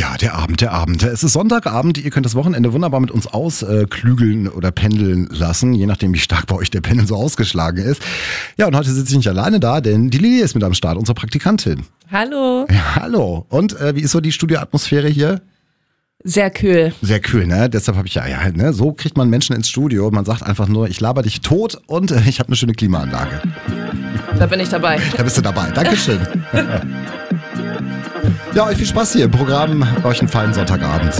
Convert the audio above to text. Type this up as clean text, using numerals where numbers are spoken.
Ja, der Abend. Es ist Sonntagabend. Ihr könnt das Wochenende wunderbar mit uns ausklügeln oder pendeln lassen, je nachdem, wie stark bei euch der Pendel so ausgeschlagen ist. Ja, und heute sitze ich nicht alleine da, denn die Lili ist mit am Start, unsere Praktikantin. Hallo. Ja, hallo. Und wie ist so die Studioatmosphäre hier? Sehr kühl. Sehr kühl, ne? Deshalb habe ich ne? So kriegt man Menschen ins Studio. Man sagt einfach nur, ich laber dich tot und ich habe eine schöne Klimaanlage. Da bin ich dabei. Da bist du dabei. Dankeschön. Ja, euch viel Spaß hier im Programm. Euch einen feinen Sonntagabend.